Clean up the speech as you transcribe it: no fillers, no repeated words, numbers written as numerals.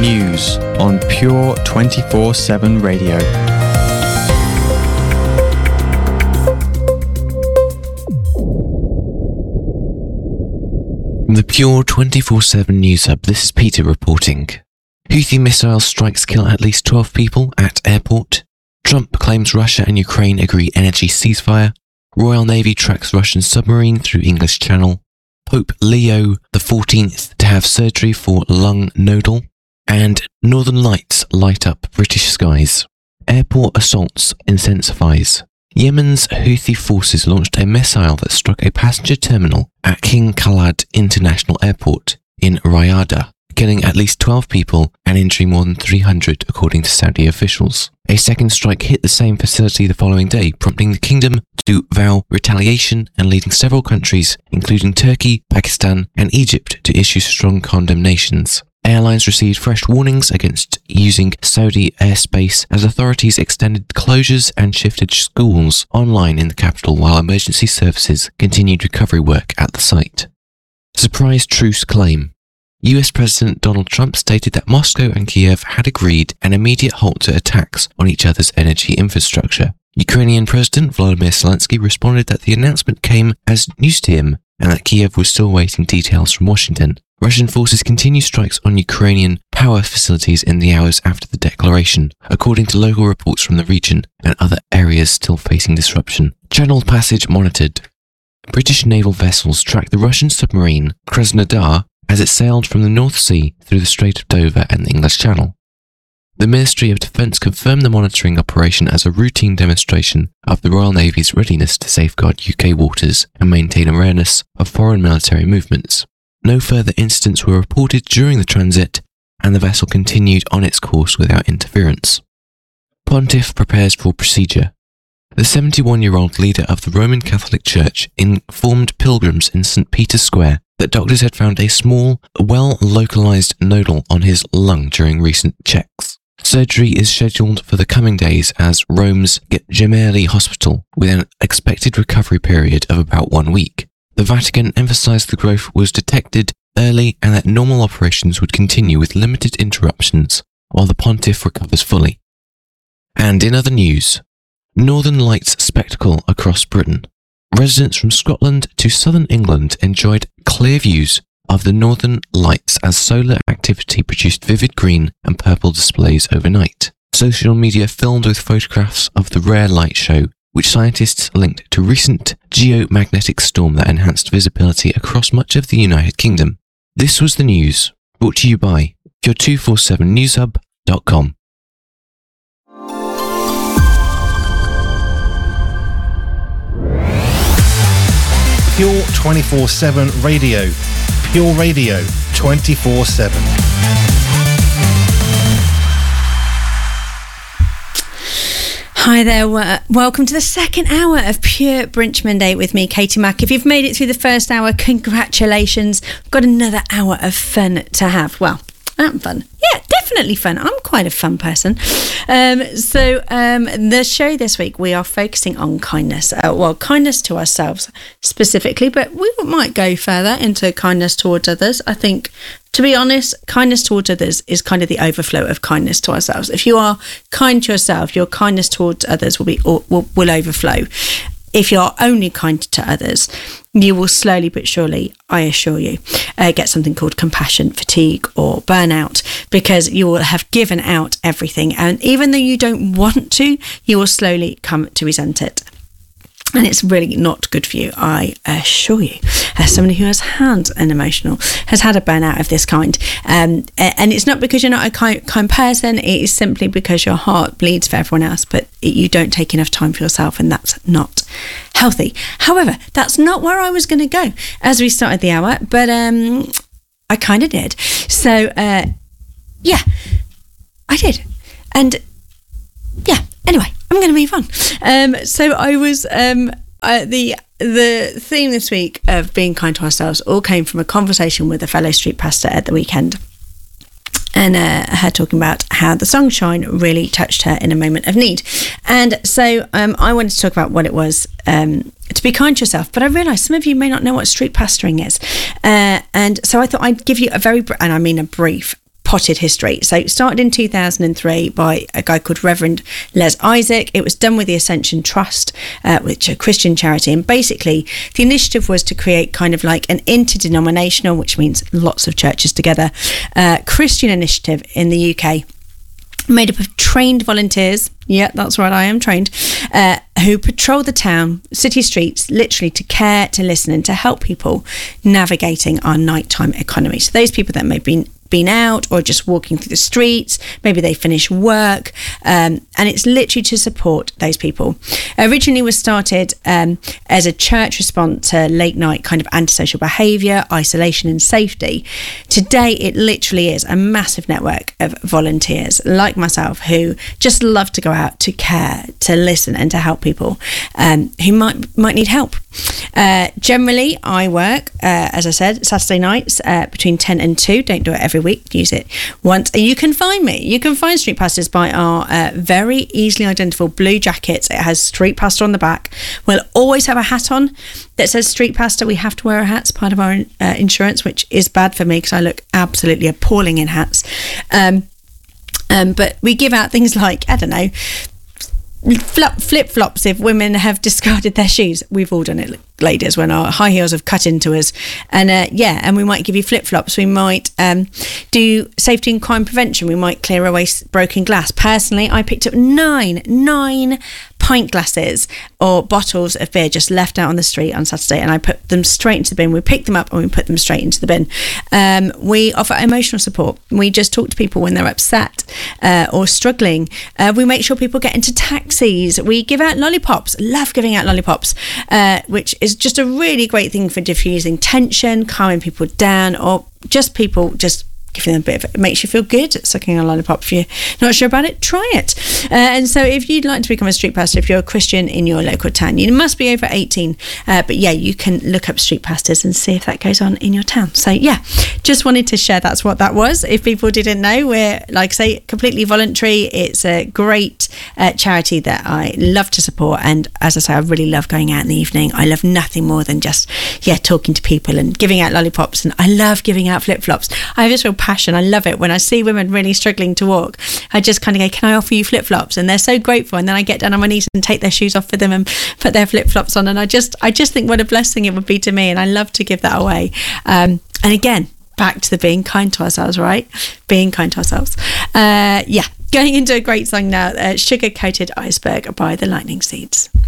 News on Pure 24/7 Radio. From the Pure 24/7 News Hub, this is Peter reporting. Houthi missile strikes kill at least 12 people at airport. Trump claims Russia and Ukraine agree energy ceasefire. Royal Navy tracks Russian submarine through English Channel. Pope Leo XIV to have surgery for lung nodal. And Northern Lights light up British skies. Airport assaults intensifies. Yemen's Houthi forces launched a missile that struck a passenger terminal at King Khalid International Airport in Riyadh, killing at least 12 people and injuring more than 300 according to Saudi officials. A second strike hit the same facility the following day, prompting the kingdom to vow retaliation and leading several countries, including Turkey, Pakistan and Egypt, to issue strong condemnations. Airlines received fresh warnings against using Saudi airspace as authorities extended closures and shifted schools online in the capital while emergency services continued recovery work at the site. Surprise truce claim. US President Donald Trump stated that Moscow and Kiev had agreed an immediate halt to attacks on each other's energy infrastructure. Ukrainian President Volodymyr Zelensky responded that the announcement came as news to him and that Kiev was still waiting details from Washington. Russian forces continue strikes on Ukrainian power facilities in the hours after the declaration, according to local reports from the region and other areas still facing disruption. Channel passage monitored. British naval vessels tracked the Russian submarine Krasnodar as it sailed from the North Sea through the Strait of Dover and the English Channel. The Ministry of Defence confirmed the monitoring operation as a routine demonstration of the Royal Navy's readiness to safeguard UK waters and maintain awareness of foreign military movements. No further incidents were reported during the transit, and the vessel continued on its course without interference. Pontiff prepares for procedure. The 71-year-old leader of the Roman Catholic Church informed pilgrims in St. Peter's Square that doctors had found a small, well-localized nodal on his lung during recent checks. Surgery is scheduled for the coming days as Rome's Gemelli Hospital, with an expected recovery period of about 1 week. The Vatican emphasized the growth was detected early and that normal operations would continue with limited interruptions while the pontiff recovers fully. And in other news, Northern Lights spectacle across Britain. Residents from Scotland to southern England enjoyed clear views of the Northern Lights as solar activity produced vivid green and purple displays overnight. Social media filmed with photographs of the rare light show, which scientists linked to recent geomagnetic storm that enhanced visibility across much of the United Kingdom. This was the news, brought to you by Pure247newshub.com. Pure 24/7 Radio. Pure Radio 24/7. Hi there, welcome to the second hour of Pure Brunch Monday with me, Katie Mack. If you've made it through the first hour, congratulations. We've got another hour of fun to have. Well, fun. Yeah, definitely fun. I'm quite a fun person. The show this week, we are focusing on kindness. Kindness to ourselves specifically, but we might go further into kindness towards others. I think, to be honest, kindness towards others is kind of the overflow of kindness to ourselves. If you are kind to yourself, your kindness towards others will overflow. If you're only kind to others, you will slowly but surely, I assure you, get something called compassion fatigue or burnout, because you will have given out everything. And even though you don't want to, you will slowly come to resent it. And it's really not good for you, I assure you, as somebody who has had a burnout of this kind. And it's not because you're not a kind person, it is simply because your heart bleeds for everyone else, but you don't take enough time for yourself, and that's not healthy. However, that's not where I was going to go as we started the hour, but I kind of did. So, yeah, I did. And yeah, anyway, I'm going to move on. So I was the theme this week of being kind to ourselves all came from a conversation with a fellow street pastor at the weekend, and her talking about how the song Shine really touched her in a moment of need. And so I wanted to talk about what it was to be kind to yourself, but I realised some of you may not know what street pastoring is, and so I thought I'd give you a brief potted history. So it started in 2003 by a guy called Reverend Les Isaac. It was done with the Ascension Trust, which is a Christian charity. And basically, the initiative was to create kind of like an interdenominational, which means lots of churches together, Christian initiative in the UK, made up of trained volunteers. Yeah, that's right, I am trained, who patrol the town, city streets, literally to care, to listen, and to help people navigating our nighttime economy. So those people that may have been out or just walking through the streets, maybe they finish work, and it's literally to support those people. Originally was started as a church response to late night kind of antisocial behaviour, isolation and safety. Today it literally is a massive network of volunteers like myself who just love to go out to care, to listen and to help people who might need help. Generally I work, as I said, Saturday nights between 10 and 2. Don't do it every week, use it once. You can find me. You can find Street Pastors by our very easily identifiable blue jackets. It has Street Pastor on the back. We'll always have a hat on that says Street Pastor. We have to wear a hat. It's part of our insurance, which is bad for me because I look absolutely appalling in hats. But we give out things like, I don't know, flip-flops if women have discarded their shoes. We've all done it, ladies, when our high heels have cut into us. And and we might give you flip-flops. We might do safety and crime prevention. We might clear away broken glass. Personally, I picked up nine pint glasses or bottles of beer just left out on the street on Saturday, and I put them straight into the bin. We pick them up and we put them straight into the bin. We offer emotional support. We just talk to people when they're upset or struggling. We make sure people get into taxis. We give out lollipops. Love giving out lollipops, which is just a really great thing for diffusing tension, calming people down, or just people just giving them a bit of it. It makes you feel good, sucking a lollipop. If you're not sure about it, try it. And so if you'd like to become a street pastor, if you're a Christian in your local town, you must be over 18. But yeah, you can look up street pastors and see if that goes on in your town. So yeah, just wanted to share that's what that was. If people didn't know, we're, like I say, completely voluntary. It's a great charity that I love to support. And as I say, I really love going out in the evening. I love nothing more than just, talking to people and giving out lollipops. And I love giving out flip-flops. I have this real passion. I love it when I see women really struggling to walk. I just kind of go, can I offer you flip-flops? And they're so grateful. And then I get down on my knees and take their shoes off for them and put their flip-flops on. And I just think what a blessing it would be to me. And I love to give that away. And again, back to the being kind to ourselves, right? Being kind to ourselves. Going into a great song now, Sugar Coated Iceberg by the Lightning Seeds.